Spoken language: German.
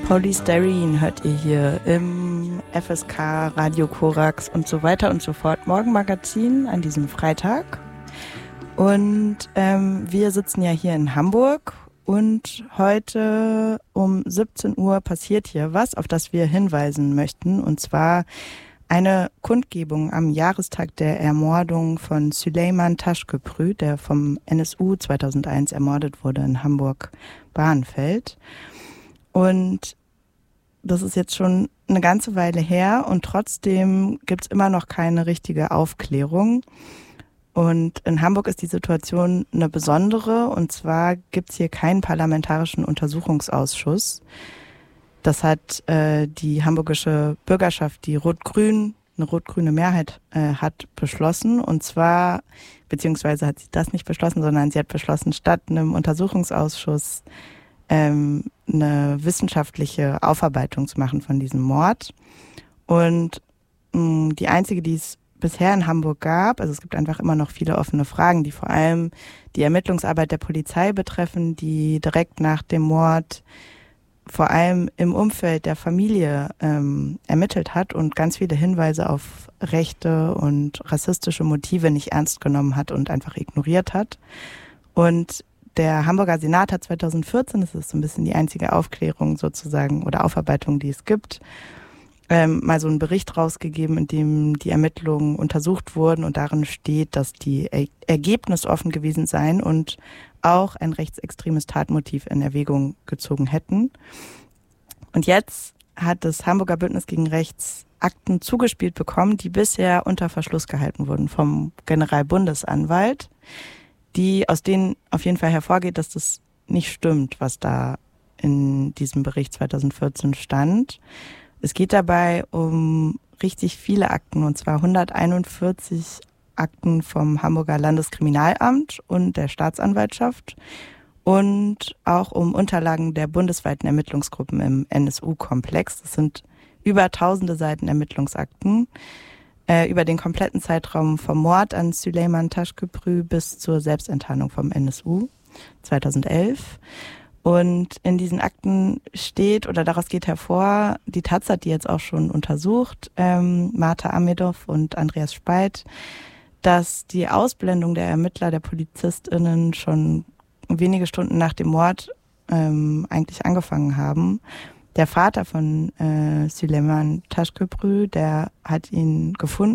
Polystyrene hört ihr hier im FSK, Radio Korax und so weiter und so fort. Morgenmagazin an diesem Freitag. Und wir sitzen ja hier in Hamburg und heute um 17 Uhr passiert hier was, auf das wir hinweisen möchten. Und zwar eine Kundgebung am Jahrestag der Ermordung von Süleyman Taşköprü, der vom NSU 2001 ermordet wurde in Hamburg-Bahrenfeld. Und das ist jetzt schon eine ganze Weile her und trotzdem gibt es immer noch keine richtige Aufklärung. Und in Hamburg ist die Situation eine besondere, und zwar gibt es hier keinen parlamentarischen Untersuchungsausschuss. Das hat die hamburgische Bürgerschaft, die eine rot-grüne Mehrheit hat beschlossen. Und zwar, beziehungsweise hat sie das nicht beschlossen, sondern sie hat beschlossen, statt einem Untersuchungsausschuss eine wissenschaftliche Aufarbeitung zu machen von diesem Mord. Und die einzige, die es bisher in Hamburg gab, also es gibt einfach immer noch viele offene Fragen, die vor allem die Ermittlungsarbeit der Polizei betreffen, die direkt nach dem Mord vor allem im Umfeld der Familie ermittelt hat und ganz viele Hinweise auf rechte und rassistische Motive nicht ernst genommen hat und einfach ignoriert hat. Und der Hamburger Senat hat 2014, das ist so ein bisschen die einzige Aufklärung sozusagen oder Aufarbeitung, die es gibt, mal so einen Bericht rausgegeben, in dem die Ermittlungen untersucht wurden und darin steht, dass die ergebnisoffen gewesen seien und auch ein rechtsextremes Tatmotiv in Erwägung gezogen hätten. Und jetzt hat das Hamburger Bündnis gegen Rechts Akten zugespielt bekommen, die bisher unter Verschluss gehalten wurden vom Generalbundesanwalt, aus denen auf jeden Fall hervorgeht, dass das nicht stimmt, was da in diesem Bericht 2014 stand. Es geht dabei um richtig viele Akten, und zwar 141 Akten vom Hamburger Landeskriminalamt und der Staatsanwaltschaft und auch um Unterlagen der bundesweiten Ermittlungsgruppen im NSU-Komplex. Das sind über tausende Seiten Ermittlungsakten über den kompletten Zeitraum vom Mord an Süleyman Taşköprü bis zur Selbstenttarnung vom NSU 2011. Und in diesen Akten steht, oder daraus geht hervor, die Taz hat die jetzt auch schon untersucht, Marta Amedov und Andreas Speit, dass die Ausblendung der Ermittler, der PolizistInnen schon wenige Stunden nach dem Mord eigentlich angefangen haben. Der Vater von Süleyman Taşköprü, der hat ihn gefunden